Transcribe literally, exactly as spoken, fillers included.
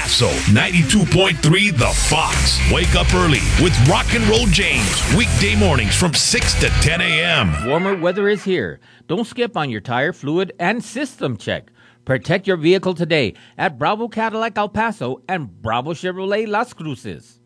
Paso, ninety-two point three The Fox. Wake up early with Rock and Roll James. Weekday mornings from six to ten a.m. Warmer weather is here. Don't skip on your tire, fluid, and system check. Protect your vehicle today at Bravo Cadillac El Paso and Bravo Chevrolet Las Cruces.